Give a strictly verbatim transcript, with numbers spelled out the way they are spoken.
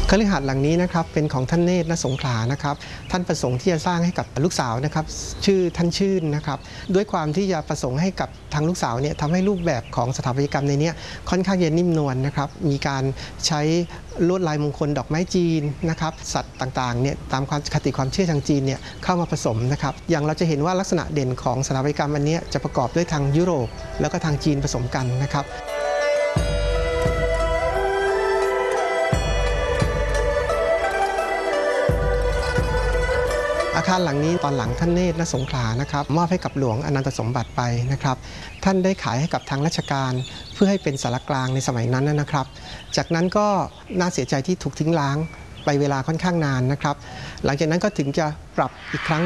คฤหาสน์หลังนี้นะครับเป็นของท่านเนตรณสงขลานะครับท่านประสงค์ที่จะสร้างให้กับลูกสาวนะครับชื่อท่านชื่นนะครับด้วยความที่จะประสงค์ให้กับทางลูกสาวเนี่ยทำให้รูปแบบของสถาปัตยกรรมในนี้ค่อนข้างจะนิ่มนวลนะครับมีการใช้ลวดลายมงคลดอกไม้จีนนะครับสัตว์ต่างๆเนี่ยตามความคติความเชื่อทางจีนเนี่ยเข้ามาผสมนะครับอย่างเราจะเห็นว่าลักษณะเด่นของสถาปัตยกรรมอันนี้จะประกอบด้วยทางยุโรปแล้วก็ทางจีนผสมกันนะครับอาคารหลังนี้ตอนหลังท่านเนตรณสงขลานะครับมอบให้กับหลวงอนันตสมบัติไปนะครับท่านได้ขายให้กับทางราชการเพื่อให้เป็นสารกลางในสมัยนั้นนะครับจากนั้นก็น่าเสียใจที่ถูกทิ้งร้างไปเวลาค่อนข้างนานนะครับหลังจากนั้นก็ถึงจะปรับอีกครั้ง